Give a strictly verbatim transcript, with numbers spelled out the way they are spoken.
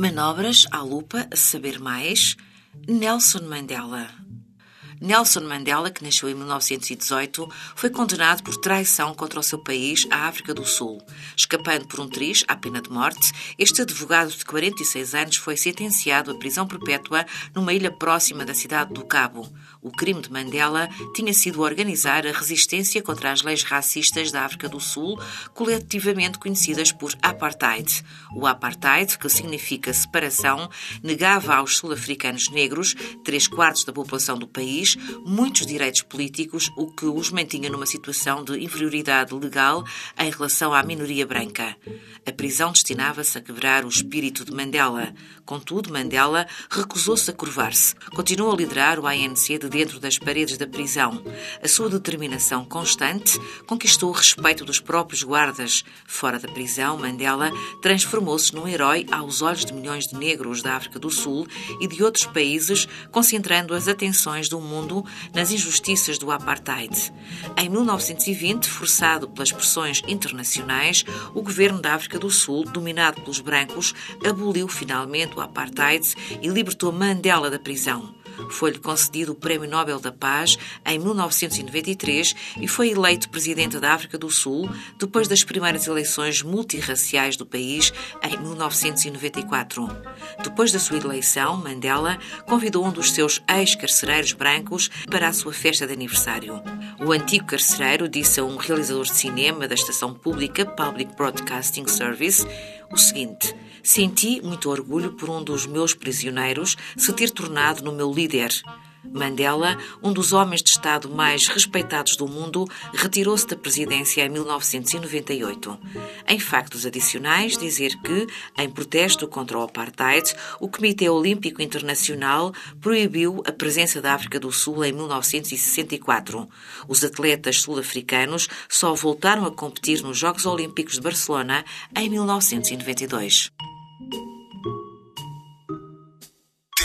Manobras à lupa, a saber mais, Nelson Mandela. Nelson Mandela, que nasceu em mil novecentos e dezoito, foi condenado por traição contra o seu país, a África do Sul. Escapando por um triz à pena de morte, este advogado de quarenta e seis anos foi sentenciado à prisão perpétua numa ilha próxima da cidade do Cabo. O crime de Mandela tinha sido organizar a resistência contra as leis racistas da África do Sul, coletivamente conhecidas por apartheid. O apartheid, que significa separação, negava aos sul-africanos negros, três quartos da população do país, muitos direitos políticos, o que os mantinha numa situação de inferioridade legal em relação à minoria branca. A prisão destinava-se a quebrar o espírito de Mandela. Contudo, Mandela recusou-se a curvar-se. Continua a liderar o A N C de dentro das paredes da prisão. A sua determinação constante conquistou o respeito dos próprios guardas. Fora da prisão, Mandela transformou-se num herói aos olhos de milhões de negros da África do Sul e de outros países, concentrando as atenções do mundo nas injustiças do apartheid. Em mil novecentos e vinte, forçado pelas pressões internacionais, o governo da África do Sul, dominado pelos brancos, aboliu finalmente o apartheid e libertou Mandela da prisão. Foi-lhe concedido o Prémio Nobel da Paz em mil novecentos e noventa e três e foi eleito presidente da África do Sul depois das primeiras eleições multirraciais do país em mil novecentos e noventa e quatro. Depois da sua eleição, Mandela convidou um dos seus ex-carcereiros brancos para a sua festa de aniversário. O antigo carcereiro disse a um realizador de cinema da estação pública Public Broadcasting Service o seguinte: "Senti muito orgulho por um dos meus prisioneiros se ter tornado no meu líder." Mandela, um dos homens de Estado mais respeitados do mundo, retirou-se da presidência em mil novecentos e noventa e oito. Em factos adicionais, dizer que, em protesto contra o apartheid, o Comitê Olímpico Internacional proibiu a presença da África do Sul em mil novecentos e sessenta e quatro. Os atletas sul-africanos só voltaram a competir nos Jogos Olímpicos de Barcelona em mil novecentos e noventa e dois.